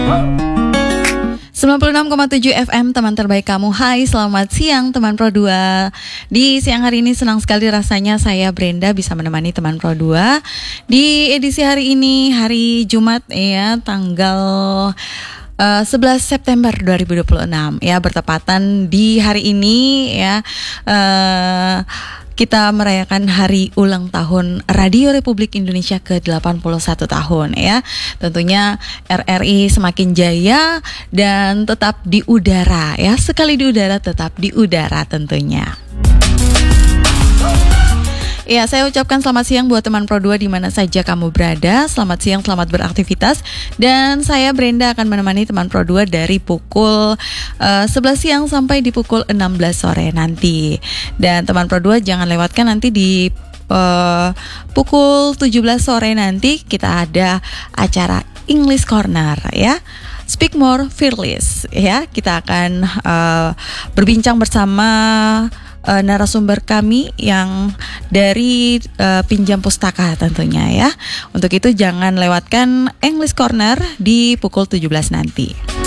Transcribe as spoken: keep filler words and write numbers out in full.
sembilan puluh enam koma tujuh F M, teman terbaik kamu. Hai, selamat siang teman Pro dua. Di siang hari ini senang sekali rasanya saya Brenda bisa menemani teman Pro dua di edisi hari ini, hari Jumat ya, tanggal uh, sebelas September dua ribu dua puluh enam ya, bertepatan di hari ini ya. Uh, Kita merayakan hari ulang tahun Radio Republik Indonesia ke delapan puluh satu tahun ya. Tentunya R R I semakin jaya dan tetap di udara ya. Sekali di udara tetap di udara tentunya. Ya, saya ucapkan selamat siang buat teman Pro dua di mana saja kamu berada. Selamat siang, selamat beraktivitas. Dan saya Brenda akan menemani teman Pro dua dari pukul uh, sebelas siang sampai di pukul enam belas sore nanti. Dan teman Pro dua jangan lewatkan nanti di uh, pukul tujuh belas sore nanti kita ada acara English Corner ya. Speak More Fearless ya. Kita akan uh, berbincang bersama Uh, narasumber kami yang dari uh, pinjam pustaka tentunya ya. Untuk itu jangan lewatkan English Corner di pukul tujuh belas nanti.